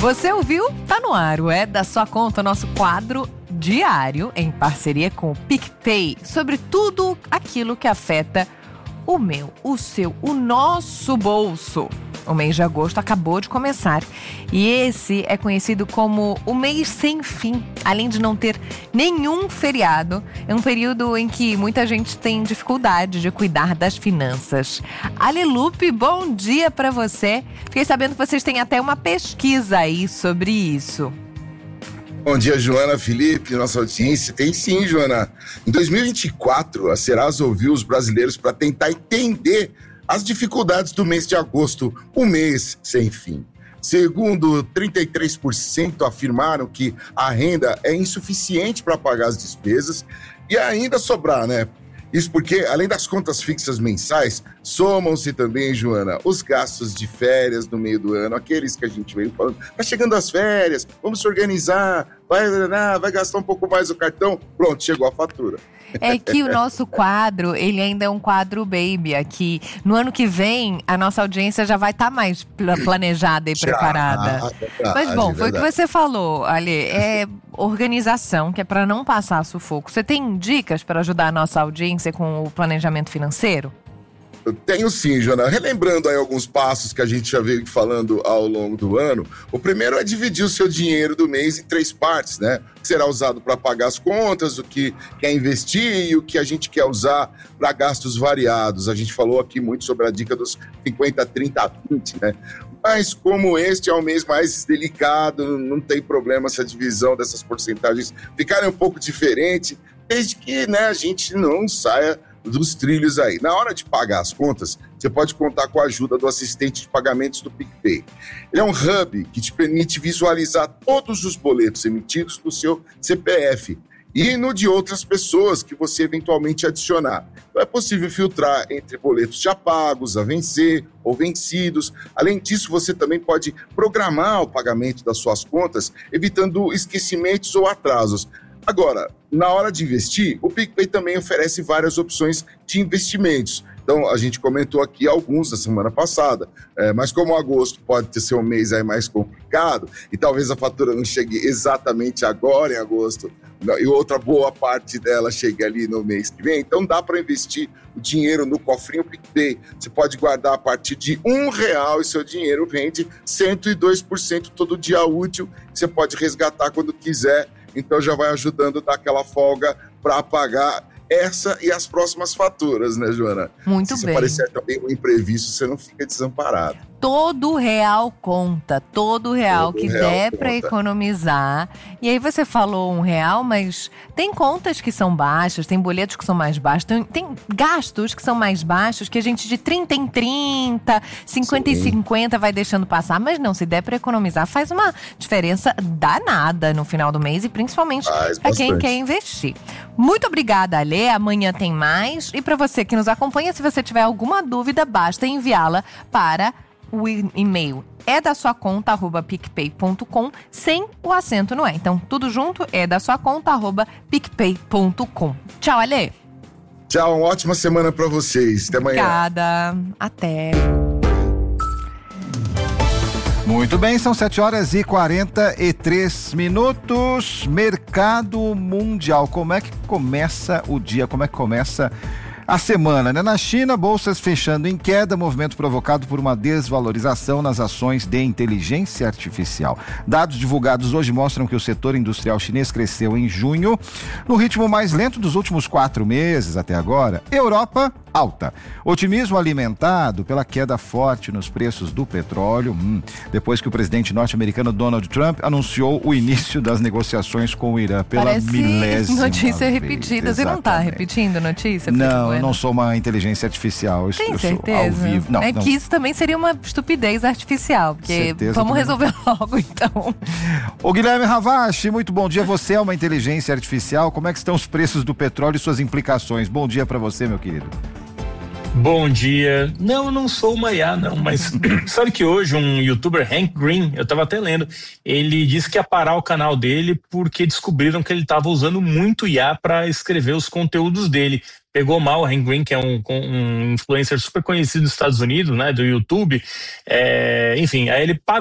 Você ouviu? Tá no ar, o É da Sua Conta, nosso quadro diário em parceria com o PicPay sobre tudo aquilo que afeta o meu, o seu, o nosso bolso. O mês de agosto acabou de começar e esse é conhecido como o mês sem fim. Além de não ter nenhum feriado, é um período em que muita gente tem dificuldade de cuidar das finanças. Ali Lupe, bom dia para você. Fiquei sabendo que vocês têm até uma pesquisa aí sobre isso. Bom dia, Joana, Felipe, nossa audiência. Tem sim, Joana. Em 2024, a Serasa ouviu os brasileiros para tentar entender as dificuldades do mês de agosto, o mês sem fim. Segundo 33% afirmaram que a renda é insuficiente para pagar as despesas e ainda sobrar, né? Isso porque, além das contas fixas mensais, somam-se também, Joana, os gastos de férias no meio do ano, aqueles que a gente veio falando. Tá chegando as férias, vamos se organizar, vai gastar um pouco mais o cartão, pronto, chegou a fatura. É que o nosso quadro, ele ainda é um quadro baby aqui. No ano que vem, a nossa audiência já vai estar mais planejada e preparada. Mas bom, foi o que você falou, Ali, é organização, que é para não passar sufoco. Você tem dicas para ajudar a nossa audiência com o planejamento financeiro? Eu tenho sim, Joana. Relembrando aí alguns passos que a gente já veio falando ao longo do ano. O primeiro é dividir o seu dinheiro do mês em 3 partes, né? O que será usado para pagar as contas, o que quer investir e o que a gente quer usar para gastos variados. A gente falou aqui muito sobre a dica dos 50, 30, 20, né? Mas como este é o mês mais delicado, não tem problema se a divisão dessas porcentagens ficarem um pouco diferente, desde que, né, a gente não saia dos trilhos aí. Na hora de pagar as contas, você pode contar com a ajuda do assistente de pagamentos do PicPay. Ele é um hub que te permite visualizar todos os boletos emitidos no seu CPF e no de outras pessoas que você eventualmente adicionar. Então é possível filtrar entre boletos já pagos, a vencer ou vencidos. Além disso, você também pode programar o pagamento das suas contas, evitando esquecimentos ou atrasos. Agora, na hora de investir, o PicPay também oferece várias opções de investimentos. Então, a gente comentou aqui alguns da semana passada, mas como agosto pode ser um mês aí mais complicado, e talvez a fatura não chegue exatamente agora em agosto, e outra boa parte dela chegue ali no mês que vem, então dá para investir o dinheiro no cofrinho PicPay. Você pode guardar a partir de R$1 e seu dinheiro rende 102% todo dia útil, você pode resgatar quando quiser. Então já vai ajudando a dar aquela folga para pagar essa e as próximas faturas, né, Joana? Muito bem. Se aparecer também um imprevisto, você não fica desamparado. Todo real conta, todo real que der para economizar. E aí você falou R$1, mas tem contas que são baixas, tem boletos que são mais baixos, tem gastos que são mais baixos, que a gente de 30 em 30, 50 em 50 vai deixando passar. Mas não, se der para economizar, faz uma diferença danada no final do mês e principalmente para quem quer investir. Muito obrigada, Alê. Amanhã tem mais. E para você que nos acompanha, se você tiver alguma dúvida, basta enviá-la para o e-mail edasuaconta@picpay.com sem o acento no E. Então, tudo junto, edasuaconta@picpay.com. Tchau, Alê. Tchau, uma ótima semana para vocês. Até amanhã. Obrigada. Até. Muito bem, são 7h43. Mercado mundial. Como é que começa o dia? Como é que começa a semana, né? Na China, bolsas fechando em queda, movimento provocado por uma desvalorização nas ações de inteligência artificial. Dados divulgados hoje mostram que o setor industrial chinês cresceu em junho, no ritmo mais lento dos últimos 4 meses até agora. Europa, alta. Otimismo alimentado pela queda forte nos preços do petróleo, depois que o presidente norte-americano Donald Trump anunciou o início das negociações com o Irã pela milésima notícia vez. repetida. Você não está repetindo notícia? Não, eu não sou uma inteligência artificial. Tem certeza? Ao vivo. Não, que isso também seria uma estupidez artificial, porque certeza, vamos resolver logo, então. Ô Guilherme Ravache, muito bom dia. Você é uma inteligência artificial. Como é que estão os preços do petróleo e suas implicações? Bom dia para você, meu querido. Bom dia. Não, eu não sou uma IA, não, mas sabe que hoje um youtuber, Hank Green, eu tava até lendo, ele disse que ia parar o canal dele porque descobriram que ele tava usando muito IA para escrever os conteúdos dele. Pegou mal o Hank Green, que é um influencer super conhecido nos Estados Unidos, né, do YouTube, enfim, aí ele parou.